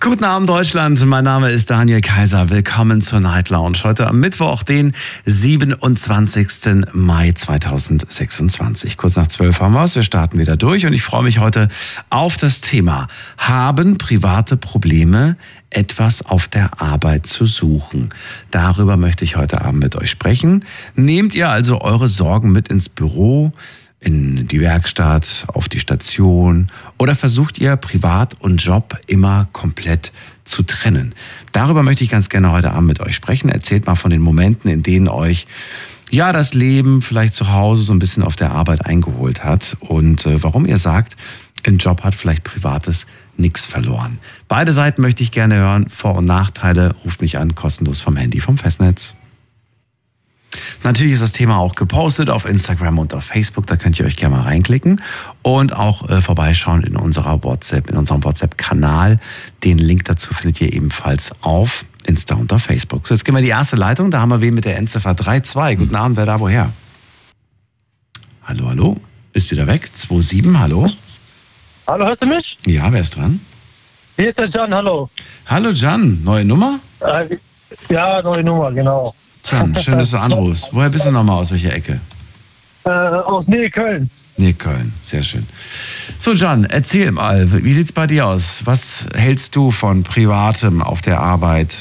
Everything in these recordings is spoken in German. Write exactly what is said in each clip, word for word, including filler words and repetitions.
Guten Abend Deutschland, mein Name ist Daniel Kaiser. Willkommen zur Night Lounge. Heute am Mittwoch, den siebenundzwanzigsten Mai zweitausendsechsundzwanzig. Kurz nach zwölf haben wir es, wir starten wieder durch und ich freue mich heute auf das Thema: Haben private Probleme etwas auf der Arbeit zu suchen? Darüber möchte ich heute Abend mit euch sprechen. Nehmt ihr also eure Sorgen mit ins Büro, in die Werkstatt, auf die Station, oder versucht ihr Privat und Job immer komplett zu trennen? Darüber möchte ich ganz gerne heute Abend mit euch sprechen. Erzählt mal von den Momenten, in denen euch ja das Leben vielleicht zu Hause so ein bisschen auf der Arbeit eingeholt hat und äh, warum ihr sagt, im Job hat vielleicht Privates nichts verloren. Beide Seiten möchte ich gerne hören. Vor- und Nachteile. Ruft mich an, kostenlos vom Handy, vom Festnetz. Natürlich ist das Thema auch gepostet auf Instagram und auf Facebook, da könnt ihr euch gerne mal reinklicken und auch äh, vorbeischauen in unserer WhatsApp, in unserem WhatsApp-Kanal. Den Link dazu findet ihr ebenfalls auf Insta und auf Facebook. So, jetzt gehen wir in die erste Leitung, da haben wir wen mit der Endziffer drei zwei. Guten Abend, wer da woher? Hallo, hallo, ist wieder weg, zwei sieben, hallo. Hallo, hörst du mich? Ja, wer ist dran? Hier ist der Can, hallo. Hallo Can, neue Nummer? Äh, ja, neue Nummer, genau. Can, schön, dass du anrufst. Woher bist du nochmal, aus welcher Ecke? Äh, aus Nähe Köln. Nähe Köln, sehr schön. So Can, erzähl mal, wie sieht's bei dir aus? Was hältst du von Privatem auf der Arbeit?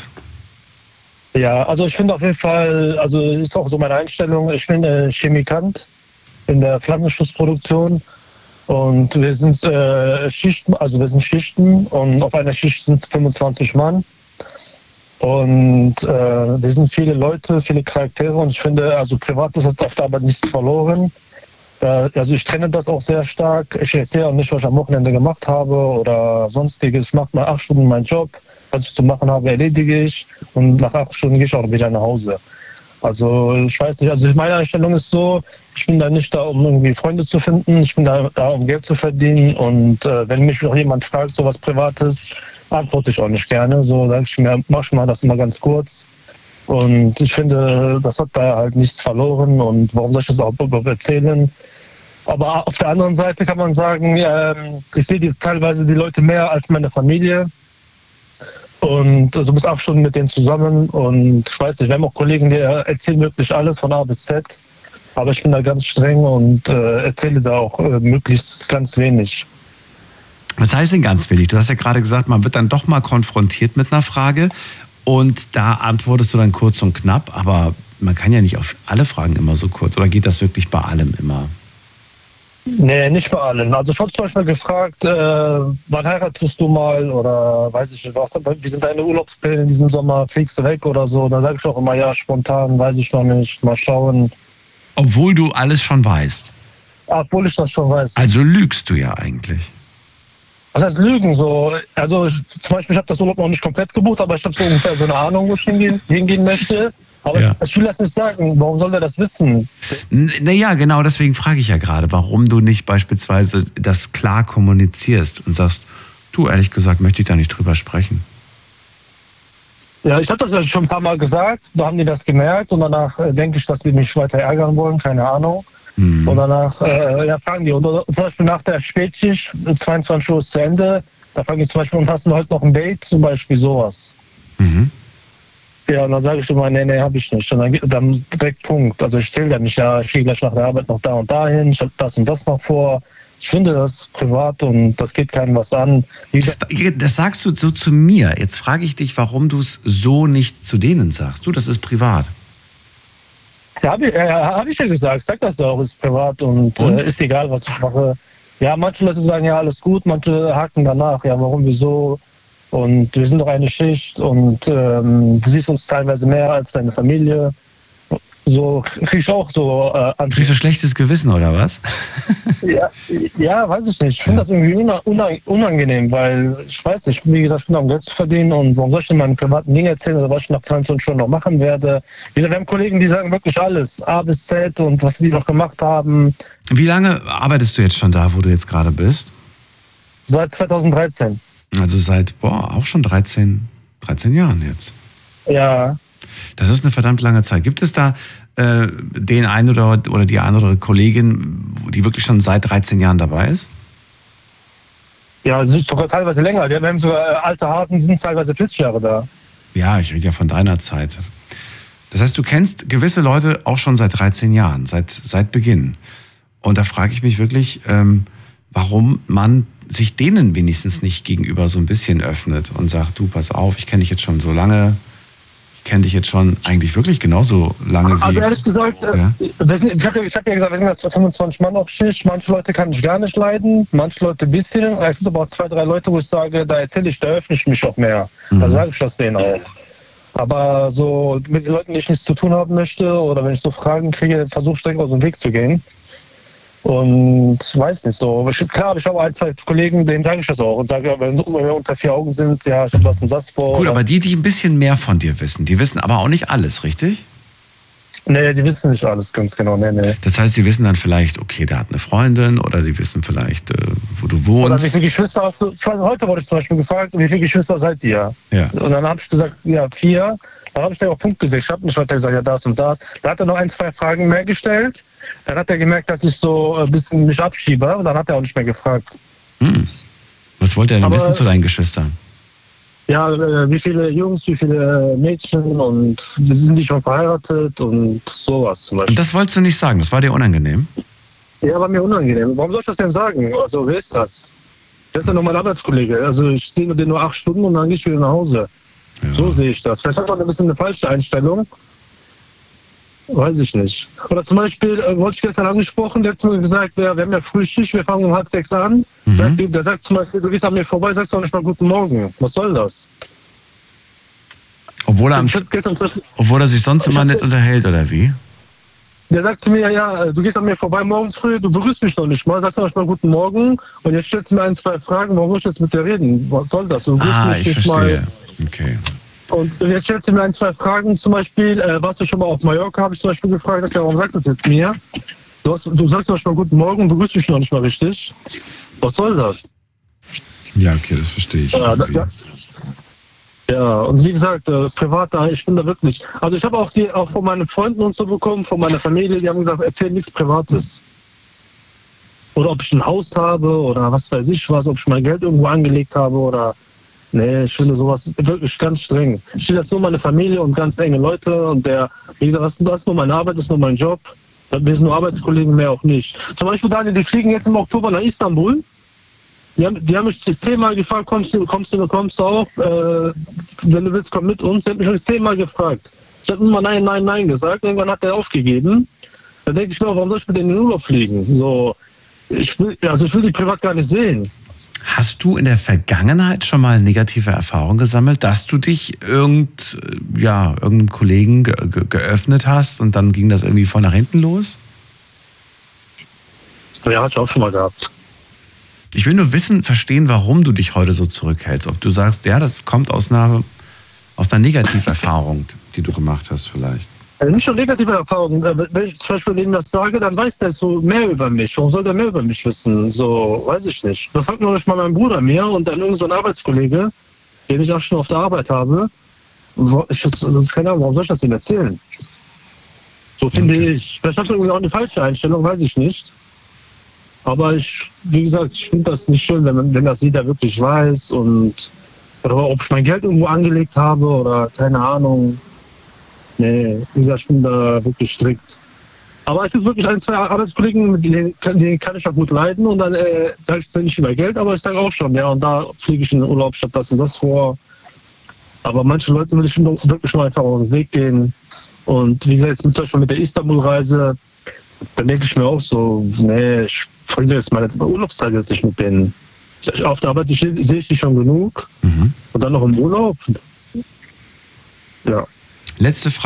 Ja, also ich finde auf jeden Fall, also ist auch so meine Einstellung, ich bin äh, Chemikant in der Pflanzenschutzproduktion und wir sind äh, Schichten, also wir sind Schichten und auf einer Schicht sind es fünfundzwanzig Mann. Und äh, wir sind viele Leute, viele Charaktere und ich finde, also Privates hat auf der Arbeit nichts verloren. Äh, also ich trenne das auch sehr stark. Ich erzähle auch nicht, was ich am Wochenende gemacht habe oder sonstiges. Ich mache mal acht Stunden meinen Job. Was ich zu machen habe, erledige ich und nach acht Stunden gehe ich auch wieder nach Hause. Also ich weiß nicht, also meine Einstellung ist so, ich bin da nicht da, um irgendwie Freunde zu finden. Ich bin da, da um Geld zu verdienen und äh, wenn mich noch jemand fragt, so was Privates, antworte ich auch nicht gerne. So sage ich mir, mach mal das immer ganz kurz. Und ich finde, das hat da halt nichts verloren und warum soll ich das auch erzählen? Aber auf der anderen Seite kann man sagen, äh, ich sehe die, teilweise die Leute mehr als meine Familie. Und du bist acht Stunden mit denen zusammen und ich weiß nicht, wir haben auch Kollegen, die erzählen wirklich alles von A bis Z. Aber ich bin da ganz streng und äh, erzähle da auch äh, möglichst ganz wenig. Was heißt denn ganz wenig? Du hast ja gerade gesagt, man wird dann doch mal konfrontiert mit einer Frage und da antwortest du dann kurz und knapp, aber man kann ja nicht auf alle Fragen immer so kurz. Oder geht das wirklich bei allem immer? Nee, nicht bei allen. Also ich habe zum Beispiel gefragt, äh, wann heiratest du mal oder weiß ich nicht was, wie sind deine Urlaubspläne in diesem Sommer, fliegst du weg oder so? Da sage ich auch immer, ja, spontan, weiß ich noch nicht, mal schauen. Obwohl du alles schon weißt? Obwohl ich das schon weiß. Also lügst du ja eigentlich. Was heißt Lügen? So, also ich, zum Beispiel, ich habe das Urlaub noch nicht komplett gebucht, aber ich habe so ungefähr so eine Ahnung, wo ich hingehen, hingehen möchte. Aber ja. ich, ich will das nicht sagen. Warum soll der das wissen? Naja, genau deswegen frage ich ja gerade, warum du nicht beispielsweise das klar kommunizierst und sagst, du, ehrlich gesagt, möchte ich da nicht drüber sprechen. Ja, ich habe das ja schon ein paar Mal gesagt, da haben die das gemerkt und danach äh, denke ich, dass die mich weiter ärgern wollen, keine Ahnung. Mhm. Und danach äh, ja, fragen die, und, oder, zum Beispiel nach der Spätschicht, zweiundzwanzig Uhr ist zu Ende, da fragen die zum Beispiel, und hast du heute noch ein Date? Zum Beispiel sowas. Mhm. Ja, und dann sage ich immer, nee, nee, habe ich nicht. Und dann, dann direkt Punkt. Also ich zähle dann nicht, ja, ich gehe gleich nach der Arbeit noch da und dahin, ich habe das und das noch vor. Ich finde das privat und das geht keinem was an. Das sagst du so zu mir. Jetzt frage ich dich, warum du es so nicht zu denen sagst. Du, das ist privat. Ja, habe ich, äh, hab ich ja gesagt. Sag das doch, ist privat und, und? Äh, ist egal, was ich mache. Ja, manche Leute sagen, ja, alles gut, manche haken danach. Ja, warum, wieso? Und wir sind doch eine Schicht und ähm, du siehst uns teilweise mehr als deine Familie. So krieg ich auch so äh, an. Kriegst du schlechtes Gewissen oder was? ja, ja, weiß ich nicht. Ich finde ja. das irgendwie unangenehm, weil ich weiß nicht, wie gesagt, ich bin da um Geld zu verdienen und warum soll ich denn meine privaten Dinge erzählen oder was ich nach zweiundzwanzig Stunden noch machen werde? Wie gesagt, wir haben Kollegen, die sagen wirklich alles, A bis Z und was die noch gemacht haben. Wie lange arbeitest du jetzt schon da, wo du jetzt gerade bist? Seit zweitausenddreizehn. Also seit, boah, auch schon dreizehn, dreizehn Jahren jetzt. Ja. Das ist eine verdammt lange Zeit. Gibt es da äh, den einen oder, oder die eine oder andere Kollegin, die wirklich schon seit dreizehn Jahren dabei ist? Ja, das ist sogar teilweise länger. Wir haben sogar alte Hasen, die sind teilweise vierzig Jahre da. Ja, ich rede ja von deiner Zeit. Das heißt, du kennst gewisse Leute auch schon seit dreizehn Jahren, seit, seit Beginn. Und da frage ich mich wirklich, ähm, warum man sich denen wenigstens nicht gegenüber so ein bisschen öffnet und sagt, du, pass auf, ich kenne dich jetzt schon so lange, ich kenne dich jetzt schon eigentlich wirklich genauso lange wie... Also ehrlich gesagt, ja? wir sind, ich habe ich hab ja gesagt, wir sind jetzt fünfundzwanzig Mann auf Schicht, manche Leute kann ich gar nicht leiden, manche Leute ein bisschen, es sind aber auch zwei, drei Leute, wo ich sage, da erzähle ich, da öffne ich mich auch mehr, mhm. da sage ich das denen auch. Aber so mit den Leuten, die ich nichts zu tun haben möchte oder wenn ich so Fragen kriege, versuche ich direkt aus dem Weg zu gehen. Und weiß nicht so. Klar, ich habe ein, zwei Kollegen, denen sage ich das auch und sage, wenn wir unter vier Augen sind, ja, ich habe das und das vor. Gut, aber die, die ein bisschen mehr von dir wissen, die wissen aber auch nicht alles, richtig? Nee, die wissen nicht alles ganz genau. Nee, nee. Das heißt, die wissen dann vielleicht, okay, der hat eine Freundin oder die wissen vielleicht, äh, wo du wohnst. Oder wie viele Geschwister hast du? Heute wurde ich zum Beispiel gefragt, wie viele Geschwister seid ihr? Ja. Und dann habe ich gesagt, ja, vier. Dann habe ich da auch Punkt gesehen. Ich habe nicht weiter gesagt, ja, das und das. Dann hat er noch ein, zwei Fragen mehr gestellt. Dann hat er gemerkt, dass ich so ein bisschen mich abschiebe. Und dann hat er auch nicht mehr gefragt. Hm. Was wollte er denn Aber, wissen zu deinen Geschwistern? Ja, wie viele Jungs, wie viele Mädchen und sind die schon verheiratet und sowas zum Beispiel. Und das wolltest du nicht sagen, das war dir unangenehm? Ja, war mir unangenehm. Warum soll ich das denn sagen? Also, wer ist das? Der ist ja nur mein Arbeitskollege. Also, ich sehe den nur acht Stunden und dann gehe ich wieder nach Hause. Ja. So sehe ich das. Vielleicht hat man ein bisschen eine falsche Einstellung. Weiß ich nicht. Oder zum Beispiel, äh, wurde ich gestern angesprochen, der hat mir gesagt, wir, wir haben ja Frühschicht, wir fangen um halb sechs an. Mhm. Sagt, der sagt zum Beispiel, du gehst an mir vorbei, sagst doch nicht mal guten Morgen. Was soll das? Obwohl er, am, obwohl er sich sonst immer nett unterhält, oder wie? Der sagt zu mir, ja, du gehst an mir vorbei morgens früh, du begrüßt mich noch nicht mal, sagst doch nicht mal guten Morgen und jetzt stellst du mir ein, zwei Fragen, warum muss ich jetzt mit dir reden? Was soll das? Du ah, mich ich nicht verstehe. Mal. Okay. Und jetzt stellst du mir ein, zwei Fragen, zum Beispiel, äh, warst du schon mal auf Mallorca, habe ich zum Beispiel gefragt, okay, warum sagst du das jetzt mir? Du, hast, du sagst doch nicht mal guten Morgen und begrüßt mich noch nicht mal richtig. Was soll das? Ja, okay, das verstehe ich. Ja, ja. Ja, und wie gesagt, äh, privat, ich bin da wirklich. Also ich habe auch die auch von meinen Freunden und so bekommen, von meiner Familie, die haben gesagt, erzähl nichts Privates. Oder ob ich ein Haus habe oder was weiß ich was, ob ich mein Geld irgendwo angelegt habe oder. Nee, ich finde sowas wirklich ganz streng. Ich stehe das nur meine Familie und ganz enge Leute und der, wie gesagt, das, das ist nur meine Arbeit, das ist nur mein Job. Wir sind nur Arbeitskollegen, mehr auch nicht. Zum Beispiel, Daniel, die fliegen jetzt im Oktober nach Istanbul. Die haben, die haben mich zehnmal gefragt, kommst du, kommst du, kommst du auch? Äh, wenn du willst, komm mit uns. Die haben mich schon zehnmal gefragt. Ich habe immer nein, nein, nein gesagt. Irgendwann hat er aufgegeben. Da denke ich mir, warum soll ich mit denen in den Urlaub fliegen? So, ich will, also ich will die privat gar nicht sehen. Hast du in der Vergangenheit schon mal negative Erfahrungen gesammelt, dass du dich irgend, ja, irgendeinem Kollegen ge- ge- geöffnet hast und dann ging das irgendwie voll nach hinten los? Ja, hatte ich auch schon mal gehabt. Ich will nur wissen, verstehen, warum du dich heute so zurückhältst. Ob du sagst, ja, das kommt aus einer, aus einer Negativerfahrung, die du gemacht hast vielleicht. Also nicht schon negative Erfahrungen. Wenn ich zum Beispiel denen das sage, dann weiß der so mehr über mich. Warum soll der mehr über mich wissen? So, weiß ich nicht. Das sagt noch nicht mal mein Bruder mir und dann irgend so ein Arbeitskollege, den ich auch schon auf der Arbeit habe. Ich, das ist keine Ahnung, warum soll ich das denen erzählen? So finde okay. ich. Vielleicht hat man auch eine falsche Einstellung, weiß ich nicht. Aber ich, wie gesagt, ich finde das nicht schön, wenn, man, wenn das jeder wirklich weiß und oder ob ich mein Geld irgendwo angelegt habe oder keine Ahnung. Nee, wie gesagt, ich bin da wirklich strikt. Aber es gibt wirklich ein, zwei Arbeitskollegen, mit denen kann, denen kann ich auch gut leiden und dann äh, sage ich nicht über Geld, aber ich sage auch schon, ja, und da fliege ich in den Urlaub, statt das und das vor. Aber manche Leute will ich wirklich schon einfach aus dem Weg gehen. Und wie gesagt, jetzt zum Beispiel mit der Istanbul-Reise, dann denke ich mir auch so, nee, ich verbringe jetzt meine Urlaubszeit jetzt nicht mit denen. Auf der Arbeit sehe ich die schon genug. Mhm. Und dann noch im Urlaub. Ja. Letzte Frage.